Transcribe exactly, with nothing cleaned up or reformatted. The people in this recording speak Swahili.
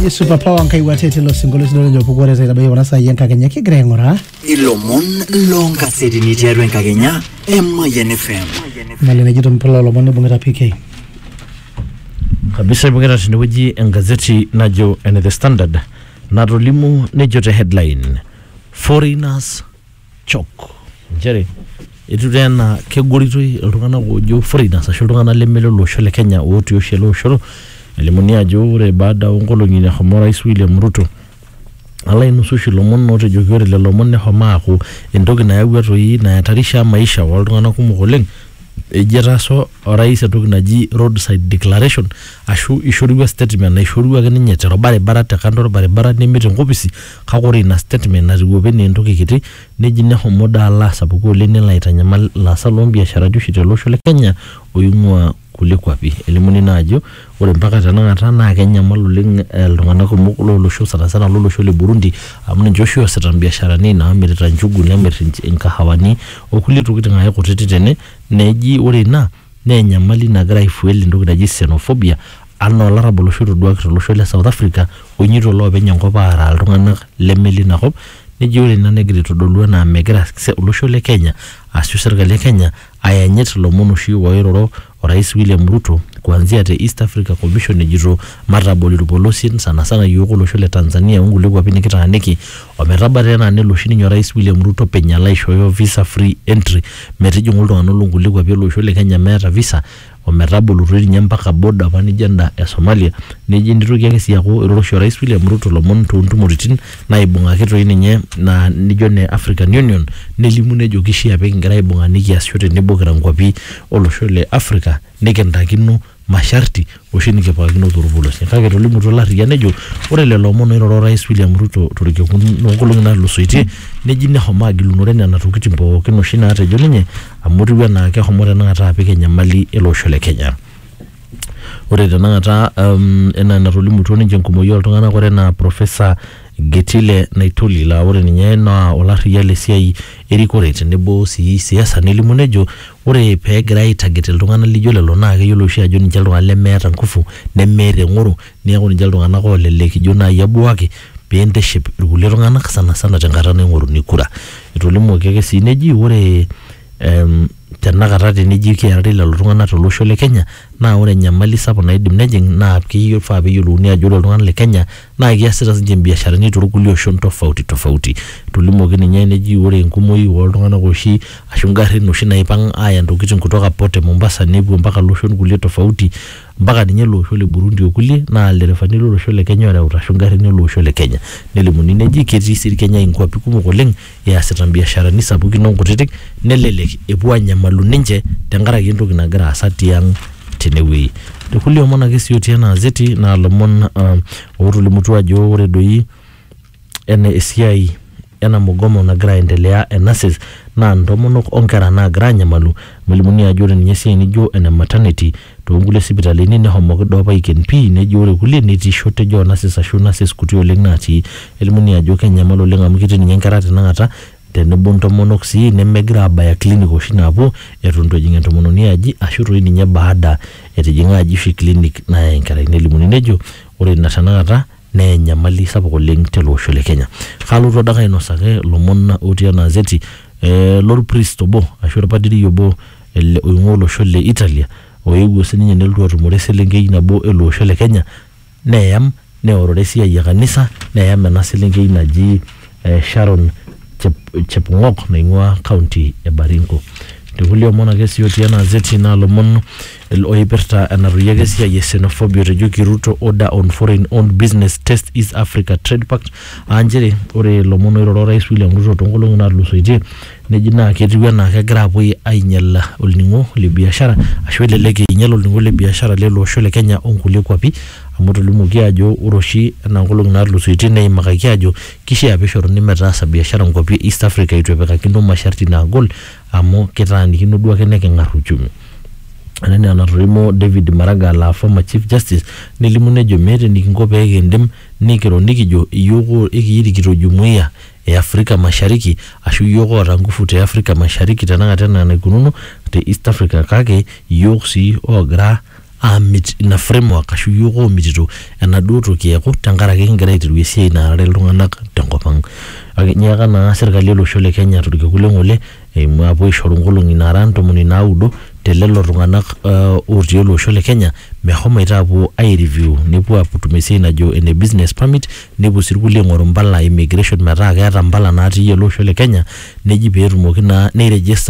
naji superpower nkai watete lo singolo sino nyo pokore za bayi wana sa yenka Kenya kigrengora ilomon longa sedini tiarwen Kenya M Y N F M mali naji tumpola lo mone bungera P K kabisa bungera tinweji engazeti najo and the Standard narolimu nejote headline foreigners choke jere itudena kegoritoi iltungana gojo foreigners ashu iltungana lemelo losho le Kenya ooti oshelo oshoro Elimunia jore baada ongolongi ne homo Rais William Ruto ala inusushi lomon note jogore le lomon ne homa aku entoki na yawa toi na yatarisha maisha waltungana kumok oleng ejeta so Rais atoki naji roadside declaration ashu ishoriwa statement na ishoriwa keninye tero bare bara te kandoro bare bara nemete nkopisi kakore na statement na rigobe ne entoki kiti neji ne homo dala sapuko oleng la itanyamal la salon biashara jushi te losho le Kenya oyungwa kule kwapi elimuni najo ore mpaka tanangata na Kenya maluleng iltungana kumok lolosho sana sana lolosho le Burundi amune Joshua setan biashara ni na amirita njugu na amirita nkahawani okuli tukiti ngaye kutete tene neji ore na nenyamali na gira ifueli ndoki naji xenophobia ano larabo losho duak losho le South Africa onyito lo benya ngopa ara iltungana lemeli na hop neji ore na negire todolua na megira losho le Kenya asu serikali ya Kenya ayanyet lomono shi wairoro Rais William Ruto kuanzia te East Africa Commission nejiro maraboli rubolosin sana sana yoko losho le Tanzania ungule kwa pini kitaaniki wamerabare na ne loshini nyo Rais William Ruto penyala ishoyo visa free entry metejo ngulto anolo ngule kwa pia losho le Kenya meta visa wameraboli ruri nyambaka boda wani janda ya Somalia neji ndiru kia kesi yako losho Rais William Ruto lomon tuuntu muritin na ibunga kito ini nye na nijone African Union nelimune jokishi ya peki ngira ibunga niki asyote nebokira ngwapi olosho le Africa nekendakino masharti oshini kepakino turubulosi kake tolimu tolari nejo ore lelo mono iroro Rais William Ruto torike ngolongi na lusoiti neji ne homa gilunore na natukitimbo kino shina ate joninye amuriwa na ke homore na ata apike nyamali elosho le Kenya ore tanangata um ena narolimu toni jenkumo yo tongana kore na Professor Getile Naituli la ore ninye na olari yale siai erikorete nebo si siasa nelimunejo ore pegira itagetel tungana lijo lelo na ke yolo shi ajo ninje ltungana lemeta nkufu nemere ngoro niako ninje ltungana ko leleki jo na yabuake pendeship irkulie tungana sana sana tenkata naing'oru nikura itolimu keke sineji ore em tenakata teneji kiarari lelo tungana tolosho le Kenya na ore nyamali sapo na idim nejing na kiyo fa beyoluni ajo lelo tungana le Kenya na kiasita sinje biashara ni turukuli oshon tofauti tofauti tulimo kininye neji ore nkumoi wol tungana goshi ashungari noshi naipang aya ntokitin kutoka pote Mombasa nebu mpaka loshon kulie tofauti mpaka ninye losho le Burundi okulie na lerefani losho le Kenya ora utashungari ni losho le Kenya nelimuni neji keti siri Kenya inkwapi kumok oleng ya sita biashara ni sabuki nonkutitik nelelek epuo anyamalu ninje tenkaraki entoki nagira asati yang tenewei tekuli omona kesi yotiana zeti na lomon um, orulimutu ajo ore doi ene S I ena mugomo na gra endelea enases na ndomonok onkera na gra nyamalu mulimuni ajo ore nyesi ni jo ena maternity to ngule hospitali ni ne homo doba iken p ne jore kuli ni ti shote jo nases ashuna ses kutio lengnati elimuni ajo kenyamalu lenga mukiti ni nyenkarate nangata tenebunto monoxi nemegira baya clinic oshinapo etundo jingento mononi aji ashuru ini nya baada etijinga aji fi clinic na enkara nelimuni nejo ore natanata ne nyamali sapoko leng telo shole Kenya khalu to daga inosake lomonna otiana zeti eh lord priest obo ashura padiri yobo el ngolo shole Italia oyego sininye neldo atumore selenge nabo elo shole Kenya ne yam ne ororesi ya kanisa ne yam na selenge naji eh, Sharon Chepngok na ingwa county ya Baringo tekuli omona kesi yotiana zeti na lomon el oiberta anaruya kesi ya xenophobia rejuki Ruto order on foreign owned business test East Africa Trade Pact anjere ore lomono iroro Rais William Ruto tongolongi na lusoiti nejina ketiwa na kegira apoi ainyala olningo le biashara ashwele leke inyala olningo le biashara le losho le Kenya onkulie kwapi amotolimu kiajo uroshi na ngolongi na lusoiti ne makaki ajo kishia bishoro ni metasa biashara ngwapi East Africa itwepeka kindo masharti na gol amo ketani kino duwa keneke ngaruchumi anani anatorimo David Maraga la former Chief Justice nilimunejo mete nikingope egendem nikiro nikijo yoko ikiyiri kito jumuiya e Afrika Mashariki ashu yoko rangufu te Afrika Mashariki tananga tena na kununu te East Africa kake yoksi ogra amit ina framework ashu yugo mitito enaduo toki eku tenkaraki kingira aiteru esiai naarare iltung'anak tenkop ang. Nyaaka naa serkali olosho le Kenya torkekun ng'ole eimu apuo aishoru nkolong'i naara ntomoni naudo telelo tung'anak otii olosho le Kenya mehomoita apuo ai-review nepuo aputum esiai najo ene business permit nepuo sii irkulie aing'oru mbala immigration metaa keeta mbala natii olosho le Kenya neji peetumoki naa nei register